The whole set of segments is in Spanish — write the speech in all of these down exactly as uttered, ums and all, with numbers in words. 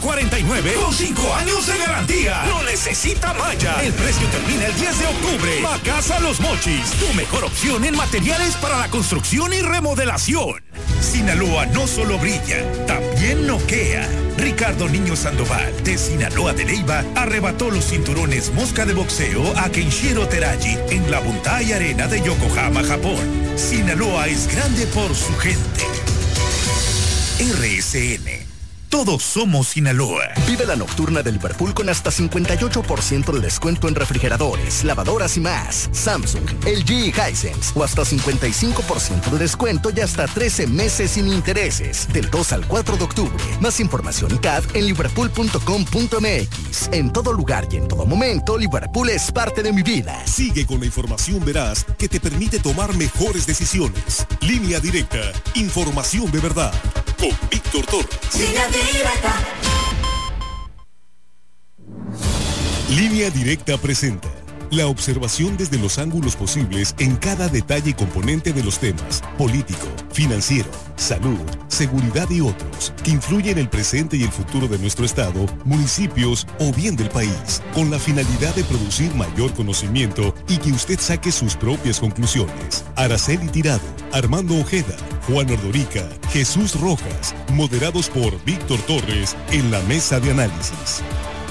cuarenta y nueve con cinco años de garantía. No necesita malla. El precio termina el diez de octubre. Macasa Los Mochis, tu mejor opción en materiales para la construcción y remodelación. Sinaloa no solo brilla, también noquea. Ricardo Niño Sandoval, de Sinaloa de Leyva, arrebató los cinturones mosca de boxeo a Kenshiro Teraji en la Buntai Arena de Yokohama, Japón. Sinaloa es grande por su gente. R S N. Todos somos Sinaloa. Vive la nocturna de Liverpool con hasta cincuenta y ocho por ciento de descuento en refrigeradores, lavadoras y más. Samsung, L G y Hisense. O hasta cincuenta y cinco por ciento de descuento y hasta trece meses sin intereses. Del dos al cuatro de octubre. Más información y C A D en liverpool punto com punto m x. En todo lugar y en todo momento, Liverpool es parte de mi vida. Sigue con la información veraz que te permite tomar mejores decisiones. Línea Directa. Información de verdad. Con Víctor Torres. Línea Directa. Línea Directa presenta la observación desde los ángulos posibles en cada detalle y componente de los temas político, financiero, salud, seguridad y otros que influyen en el presente y el futuro de nuestro estado, municipios o bien del país, con la finalidad de producir mayor conocimiento y que usted saque sus propias conclusiones. Araceli Tirado, Armando Ojeda, Juan Ordorica, Jesús Rojas, moderados por Víctor Torres en la mesa de análisis.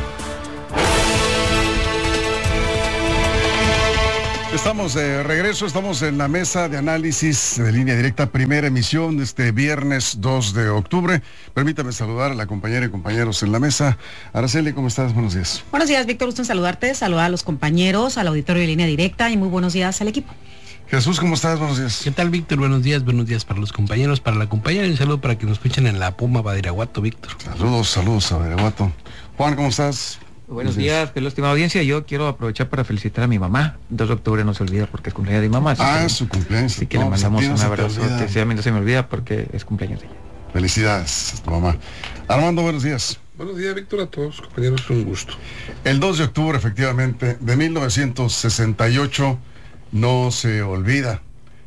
Estamos de regreso, estamos en la mesa de análisis de Línea Directa, primera emisión de este viernes dos de octubre. Permítame saludar a la compañera y compañeros en la mesa. Araceli, ¿cómo estás? Buenos días. Buenos días, Víctor, gusto en saludarte, saludar a los compañeros, al auditorio de Línea Directa y muy buenos días al equipo. Jesús, ¿cómo estás? Buenos días. ¿Qué tal, Víctor? Buenos días, buenos días para los compañeros, para la compañera y un saludo para que nos escuchen en la Puma Badiraguato, Víctor. Saludos, saludos a Badiraguato. Juan, ¿cómo estás? Buenos días, que la estimada audiencia. Yo quiero aprovechar para felicitar a mi mamá. dos de octubre no se olvida porque es cumpleaños de mi mamá. Ah, que, su cumpleaños. Así que no, le mandamos un abrazo. Sí, a mí no se me olvida porque es cumpleaños de ella. Felicidades a tu mamá. Armando, buenos días. Buenos días, Víctor, a todos, compañeros, un gusto. El dos de octubre, efectivamente, de mil novecientos sesenta y ocho, no se olvida.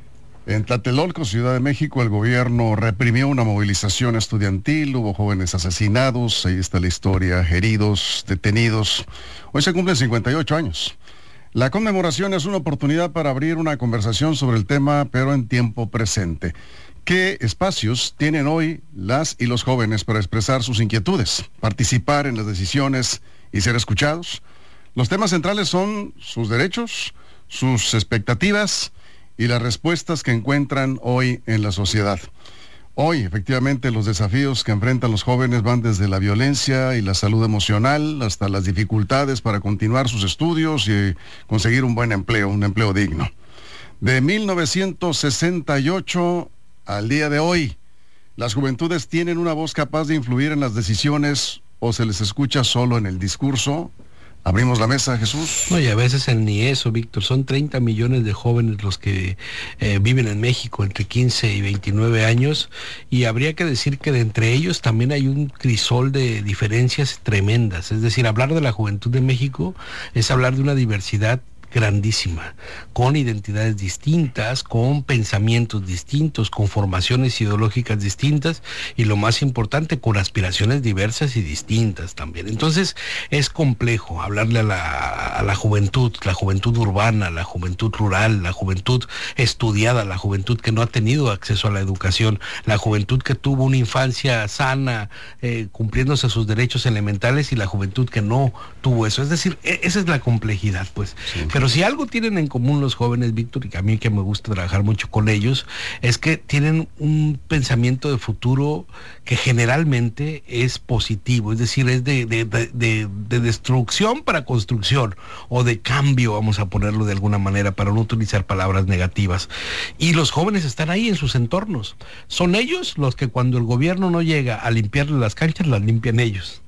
En Tlatelolco, Ciudad de México, el gobierno reprimió una movilización estudiantil, hubo jóvenes asesinados, ahí está la historia, heridos, detenidos. Hoy se cumplen cincuenta y ocho años. La conmemoración es una oportunidad para abrir una conversación sobre el tema, pero en tiempo presente. ¿Qué espacios tienen hoy las y los jóvenes para expresar sus inquietudes, participar en las decisiones y ser escuchados? Los temas centrales son sus derechos, sus expectativas y las respuestas que encuentran hoy en la sociedad. Hoy, efectivamente, los desafíos que enfrentan los jóvenes van desde la violencia y la salud emocional hasta las dificultades para continuar sus estudios y conseguir un buen empleo, un empleo digno. De mil novecientos sesenta y ocho al día de hoy, las juventudes tienen una voz capaz de influir en las decisiones o se les escucha solo en el discurso. Abrimos la mesa, Jesús. No, y a veces el ni eso, Víctor. Son treinta millones de jóvenes los que eh, viven en México entre quince y veintinueve años, y habría que decir que de entre ellos también hay un crisol de diferencias tremendas. Es decir, hablar de la juventud de México es hablar de una diversidad grandísima, con identidades distintas, con pensamientos distintos, con formaciones ideológicas distintas y lo más importante, con aspiraciones diversas y distintas también. Entonces es complejo hablarle a la, a la juventud, la juventud urbana, la juventud rural, la juventud estudiada, la juventud que no ha tenido acceso a la educación, la juventud que tuvo una infancia sana, eh, cumpliéndose sus derechos elementales, y la juventud que no tuvo eso. Es decir, esa es la complejidad, pues. Sí. Pero si algo tienen en común los jóvenes, Víctor, y a mí que me gusta trabajar mucho con ellos, es que tienen un pensamiento de futuro que generalmente es positivo, es decir, es de, de, de, de, de destrucción para construcción, o de cambio, vamos a ponerlo de alguna manera, para no utilizar palabras negativas. Y los jóvenes están ahí en sus entornos. Son ellos los que cuando el gobierno no llega a limpiarles las canchas, las limpian ellos, para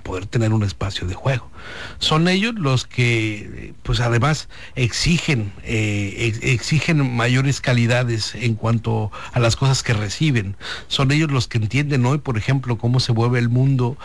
poder tener un espacio de juego. Son ellos los que, pues además, exigen, eh, ex- exigen mayores calidades en cuanto a las cosas que reciben. Son ellos los que entienden hoy, por ejemplo, cómo se mueve el mundo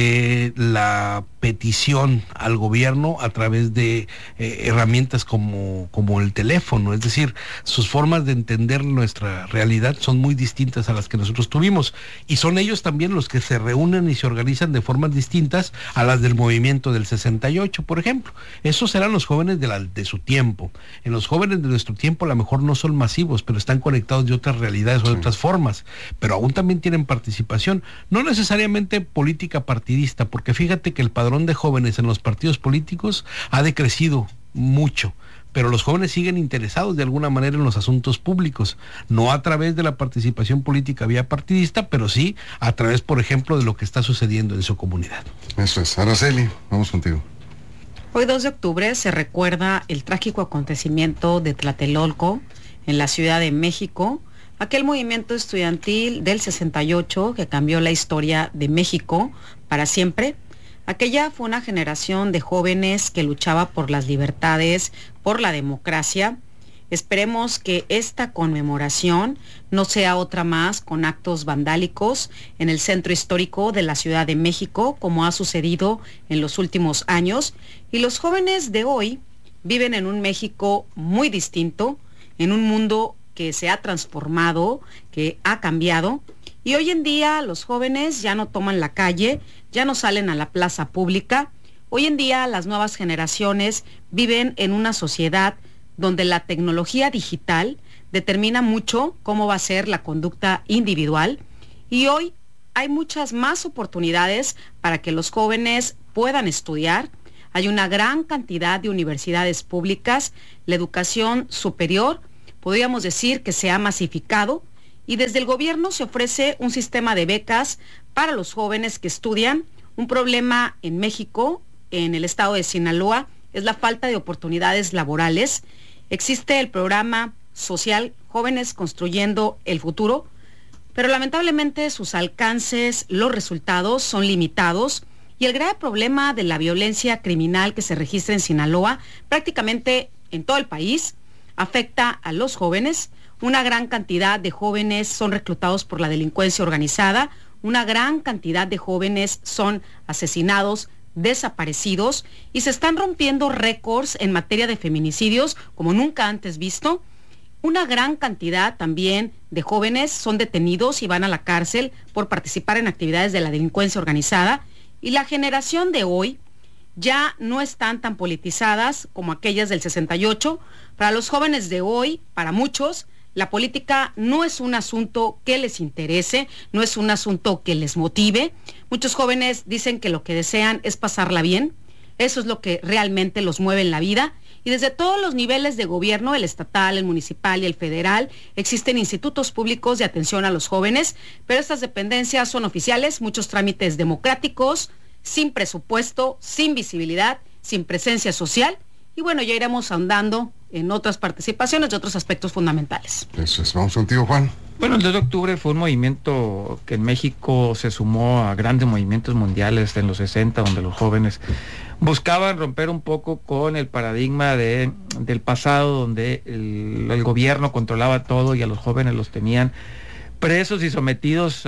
de la petición al gobierno a través de eh, herramientas como, como el teléfono. Es decir, sus formas de entender nuestra realidad son muy distintas a las que nosotros tuvimos, y son ellos también los que se reúnen y se organizan de formas distintas a las del movimiento del sesenta y ocho, por ejemplo. Esos eran los jóvenes de, la, de su tiempo. En los jóvenes de nuestro tiempo a lo mejor no son masivos, pero están conectados de otras realidades o de otras formas, pero aún también tienen participación, no necesariamente política partidista, porque fíjate que el padrón de jóvenes en los partidos políticos ha decrecido mucho, pero los jóvenes siguen interesados de alguna manera en los asuntos públicos, no a través de la participación política vía partidista, pero sí a través, por ejemplo, de lo que está sucediendo en su comunidad. Eso es. Araceli, vamos contigo. Hoy dos de octubre se recuerda el trágico acontecimiento de Tlatelolco en la Ciudad de México, aquel movimiento estudiantil del sesenta y ocho que cambió la historia de México para siempre. Aquella fue una generación de jóvenes que luchaba por las libertades, por la democracia. Esperemos que esta conmemoración no sea otra más con actos vandálicos en el centro histórico de la Ciudad de México, como ha sucedido en los últimos años. Y los jóvenes de hoy viven en un México muy distinto, en un mundo que se ha transformado, que ha cambiado. Y hoy en día los jóvenes ya no toman la calle, ya no salen a la plaza pública. Hoy en día las nuevas generaciones viven en una sociedad donde la tecnología digital determina mucho cómo va a ser la conducta individual, y hoy hay muchas más oportunidades para que los jóvenes puedan estudiar. Hay una gran cantidad de universidades públicas, la educación superior, podríamos decir que se ha masificado, y desde el gobierno se ofrece un sistema de becas para los jóvenes que estudian. Un problema en México, en el estado de Sinaloa, es la falta de oportunidades laborales. Existe el programa social Jóvenes Construyendo el Futuro, pero lamentablemente sus alcances, los resultados son limitados, y el grave problema de la violencia criminal que se registra en Sinaloa, prácticamente en todo el país, afecta a los jóvenes. Una gran cantidad de jóvenes son reclutados por la delincuencia organizada, una gran cantidad de jóvenes son asesinados, desaparecidos, y se están rompiendo récords en materia de feminicidios como nunca antes visto. Una gran cantidad también de jóvenes son detenidos y van a la cárcel por participar en actividades de la delincuencia organizada, y la generación de hoy ya no están tan politizadas como aquellas del sesenta y ocho. Para los jóvenes de hoy, para muchos, la política no es un asunto que les interese, no es un asunto que les motive. Muchos jóvenes dicen que lo que desean es pasarla bien. Eso es lo que realmente los mueve en la vida. Y desde todos los niveles de gobierno, el estatal, el municipal y el federal, existen institutos públicos de atención a los jóvenes, pero estas dependencias son oficiales, muchos trámites democráticos, sin presupuesto, sin visibilidad, sin presencia social. Y bueno, ya iremos ahondando en otras participaciones de otros aspectos fundamentales. Eso es. Vamos contigo, Juan. Bueno, el dos de octubre fue un movimiento que en México se sumó a grandes movimientos mundiales en los sesenta, donde los jóvenes buscaban romper un poco con el paradigma de, del pasado, donde el, el gobierno controlaba todo y a los jóvenes los tenían presos y sometidos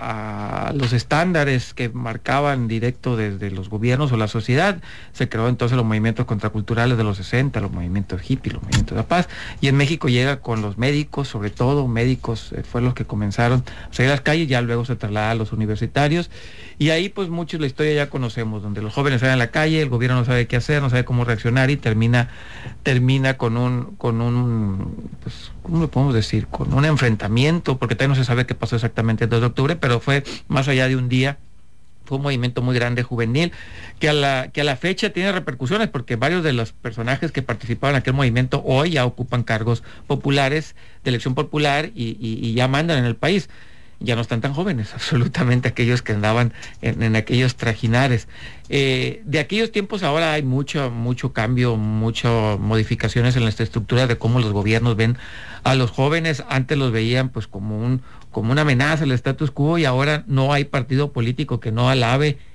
a, a los estándares que marcaban directo desde los gobiernos o la sociedad. Se creó entonces los movimientos contraculturales de los sesenta, los movimientos hippies, los movimientos de la paz, y en México llega con los médicos, sobre todo médicos eh, fueron los que comenzaron a salir a las calles, ya luego se traslada a los universitarios, y ahí pues muchos la historia ya conocemos, donde los jóvenes salen a la calle, el gobierno no sabe qué hacer, no sabe cómo reaccionar, y termina termina con un con un pues, ¿cómo lo podemos decir? Con un enfrentamiento, porque todavía no se sabe qué pasó exactamente el dos de octubre, pero fue más allá de un día. Fue un movimiento muy grande juvenil que a la que a la fecha tiene repercusiones, porque varios de los personajes que participaban en aquel movimiento hoy ya ocupan cargos populares de elección popular y, y, y ya mandan en el país. Ya no están tan jóvenes, absolutamente, aquellos que andaban en, en aquellos trajinares. Eh, de aquellos tiempos ahora hay mucho, mucho cambio, muchas modificaciones en la estructura de cómo los gobiernos ven a los jóvenes. Antes los veían pues como un como una amenaza al status quo, y ahora no hay partido político que no alabe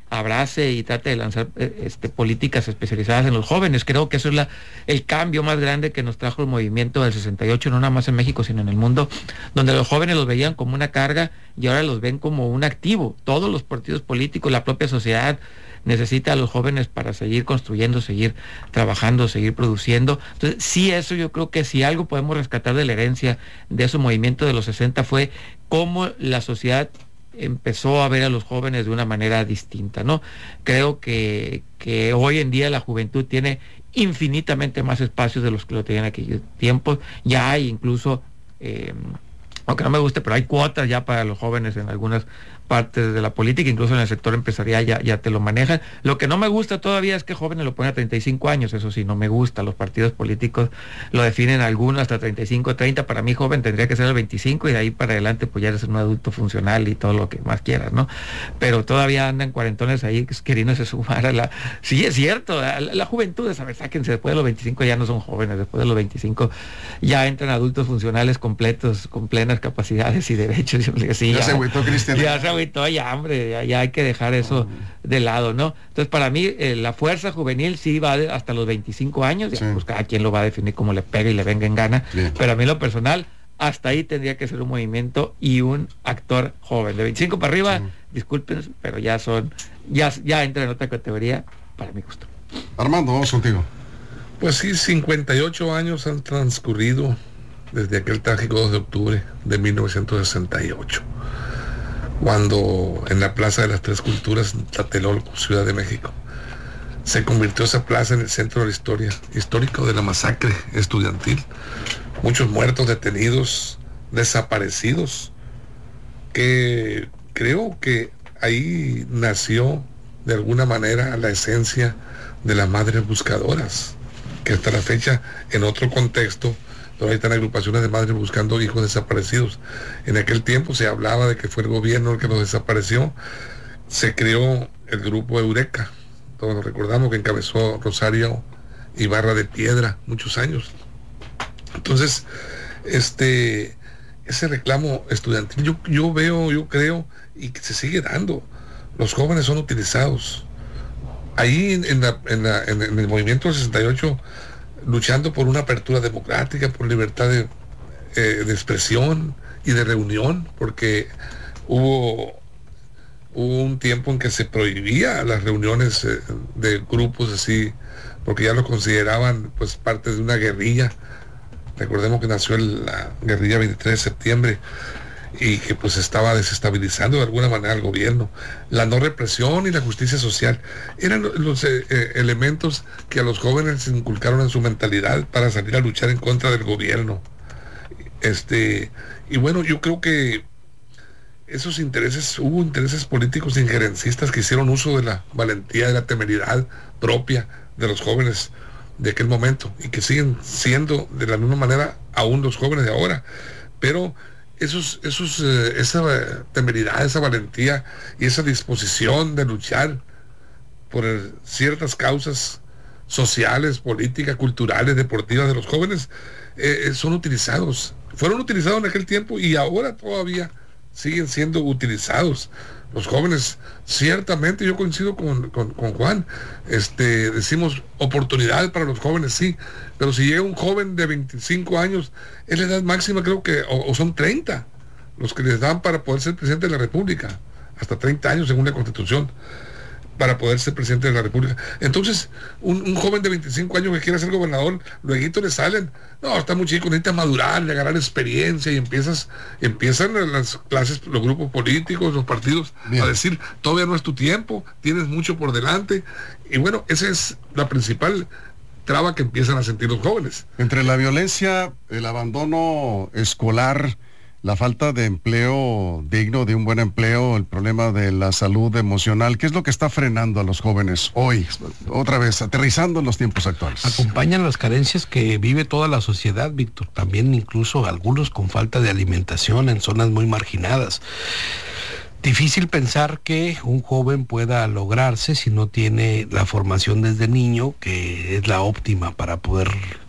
abrace y trate de lanzar eh, este, políticas especializadas en los jóvenes. Creo que eso es la, el cambio más grande que nos trajo el movimiento del sesenta y ocho, no nada más en México, sino en el mundo, donde los jóvenes los veían como una carga y ahora los ven como un activo. Todos los partidos políticos, la propia sociedad necesita a los jóvenes para seguir construyendo, seguir trabajando, seguir produciendo. Entonces, sí, eso yo creo que si algo podemos rescatar de la herencia de ese movimiento de los sesenta fue cómo la sociedad empezó a ver a los jóvenes de una manera distinta, ¿no? Creo que, que hoy en día la juventud tiene infinitamente más espacios de los que lo tenían en aquellos tiempos. Ya hay incluso, eh, aunque no me guste, pero hay cuotas ya para los jóvenes en algunas partes de la política, incluso en el sector empresarial ya, ya te lo manejan. Lo que no me gusta todavía es que jóvenes lo ponen a treinta y cinco años, eso sí, no me gusta. Los partidos políticos lo definen algunos hasta treinta y cinco, treinta, para mí joven tendría que ser el veinticinco y de ahí para adelante pues ya eres un adulto funcional y todo lo que más quieras, ¿no? Pero todavía andan cuarentones ahí queriéndose sumar a la... Sí, es cierto, la, la juventud es, a ver, sáquense, después de los veinticinco ya no son jóvenes, después de los veinticinco ya entran adultos funcionales completos, con plenas capacidades y derechos. Sí, ya, ya se agüitó, Cristian. Ya se agüitó, ya, hombre, ya, ya hay que dejar eso de lado, ¿no? Entonces, para mí, eh, la fuerza juvenil sí va de, hasta los veinticinco años, ya, sí. Pues cada quien lo va a definir como le pega y le venga en gana, sí. Pero a mí lo personal, hasta ahí tendría que ser un movimiento y un actor joven. De veinticinco para arriba, sí. Disculpen, pero ya son, ya, ya entra en otra categoría, para mi gusto. Armando, vamos contigo. Pues sí, cincuenta y ocho años han transcurrido desde aquel trágico dos de octubre de mil novecientos sesenta y ocho. Cuando en la Plaza de las Tres Culturas, en Tlatelolco, Ciudad de México, se convirtió esa plaza en el centro de la historia, histórico de la masacre estudiantil. Muchos muertos, detenidos, desaparecidos, que creo que ahí nació de alguna manera la esencia de las madres buscadoras, que hasta la fecha, en otro contexto, todavía están agrupaciones de madres buscando hijos desaparecidos. En aquel tiempo se hablaba de que fue el gobierno el que los desapareció. Se creó el grupo Eureka, todos recordamos, que encabezó Rosario Ibarra de Piedra, muchos años. Entonces, este, ese reclamo estudiantil, yo, yo veo, yo creo, y que se sigue dando. Los jóvenes son utilizados. Ahí en, en, la, en, la, en el movimiento del sesenta y ocho, luchando por una apertura democrática, por libertad de, eh, de expresión y de reunión, porque hubo, hubo un tiempo en que se prohibía las reuniones eh, de grupos así, porque ya lo consideraban pues parte de una guerrilla. Recordemos que nació el, la guerrilla veintitrés de septiembre y que pues estaba desestabilizando de alguna manera al gobierno. La no represión y la justicia social eran los eh, eh, elementos que a los jóvenes se inculcaron en su mentalidad para salir a luchar en contra del gobierno. Este, y bueno, yo creo que esos intereses, hubo intereses políticos injerencistas que hicieron uso de la valentía, de la temeridad propia de los jóvenes de aquel momento y que siguen siendo de la misma manera aún los jóvenes de ahora. Pero esos, esos, eh, esa temeridad, esa valentía y esa disposición de luchar por eh, ciertas causas sociales, políticas, culturales, deportivas de los jóvenes, eh, son utilizados. Fueron utilizados en aquel tiempo y ahora todavía siguen siendo utilizados. Los jóvenes, ciertamente, yo coincido con, con, con Juan, este, decimos oportunidad para los jóvenes, sí, pero si llega un joven de veinticinco años, es la edad máxima, creo que, o, o son treinta, los que les dan para poder ser presidente de la República, hasta treinta años según la Constitución, para poder ser presidente de la República. Entonces, un, un joven de veinticinco años que quiera ser gobernador, luego le salen, no, está muy chico, necesita madurar, agarrar experiencia, y empiezas, empiezan las clases, los grupos políticos, los partidos, bien, a decir, todavía no es tu tiempo, tienes mucho por delante, y bueno, esa es la principal traba que empiezan a sentir los jóvenes. Entre la violencia, el abandono escolar, la falta de empleo digno, de un buen empleo, el problema de la salud emocional, ¿qué es lo que está frenando a los jóvenes hoy? Otra vez, aterrizando en los tiempos actuales. Acompañan las carencias que vive toda la sociedad, Víctor. También incluso algunos con falta de alimentación en zonas muy marginadas. Difícil pensar que un joven pueda lograrse si no tiene la formación desde niño, que es la óptima para poder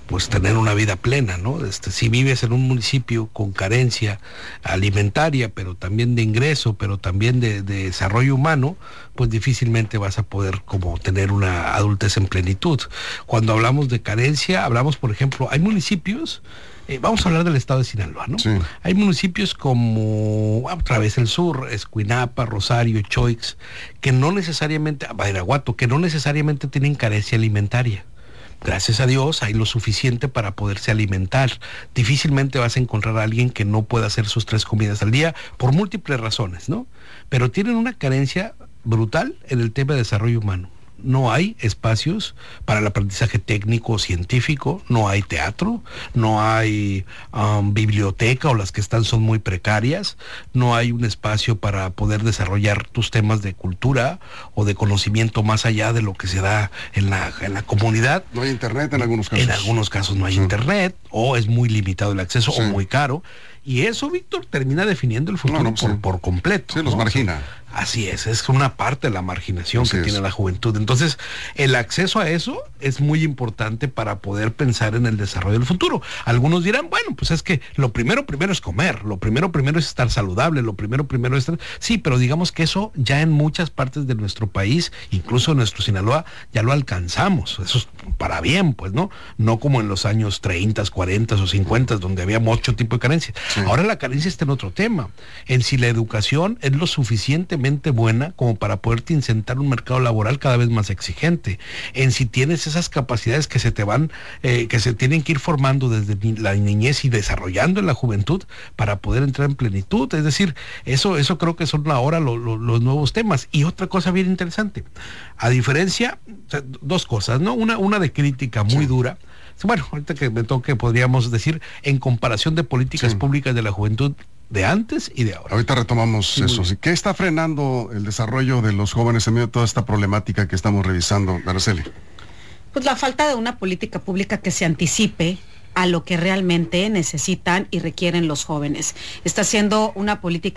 pues tener una vida plena, ¿no? Este, si vives en un municipio con carencia alimentaria, pero también de ingreso, pero también de, de desarrollo humano, pues difícilmente vas a poder como tener una adultez en plenitud. Cuando hablamos de carencia, hablamos, por ejemplo, hay municipios, eh, vamos a hablar del estado de Sinaloa, ¿no? Sí. Hay municipios como, otra vez el sur, Escuinapa, Rosario, Choix, que no necesariamente, Badiraguato, que no necesariamente tienen carencia alimentaria. Gracias a Dios hay lo suficiente para poderse alimentar. Difícilmente vas a encontrar a alguien que no pueda hacer sus tres comidas al día por múltiples razones, ¿no? Pero tienen una carencia brutal en el tema de desarrollo humano. No hay espacios para el aprendizaje técnico o científico, no hay teatro, no hay um, biblioteca, o las que están son muy precarias, no hay un espacio para poder desarrollar tus temas de cultura o de conocimiento más allá de lo que se da en la, en la comunidad. No hay internet en algunos casos. En algunos casos no hay sí. internet, o es muy limitado el acceso, sí. o muy caro. Y eso, Víctor, termina definiendo el futuro no, no, por, sí. por completo. Sí, los ¿no? margina. Así es, es una parte de la marginación Así que es. tiene la juventud. Entonces, el acceso a eso es muy importante para poder pensar en el desarrollo del futuro. Algunos dirán, bueno, pues es que lo primero primero es comer, lo primero primero es estar saludable, lo primero primero es estar... Sí, pero digamos que eso ya en muchas partes de nuestro país, incluso en nuestro Sinaloa, ya lo alcanzamos. Eso es para bien, pues, ¿no? No como en los años treinta, cuarenta o cincuenta, donde había mucho tipo de carencia. Sí. Ahora la carencia está en otro tema, en si la educación es lo suficientemente buena como para poderte insertar un mercado laboral cada vez más exigente, en si tienes esas capacidades que se te van, eh, que se tienen que ir formando desde la niñez y desarrollando en la juventud para poder entrar en plenitud. Es decir, eso, eso creo que son ahora lo, lo, los nuevos temas. Y otra cosa bien interesante, a diferencia, o sea, dos cosas, ¿no? Una, una de crítica muy sí. dura. Bueno, ahorita que me toque, podríamos decir, en comparación de políticas sí. públicas de la juventud de antes y de ahora. Ahorita retomamos sí, eso. Sí. ¿Qué está frenando el desarrollo de los jóvenes en medio de toda esta problemática que estamos revisando, Araceli? Pues la falta de una política pública que se anticipe a lo que realmente necesitan y requieren los jóvenes. Está siendo una política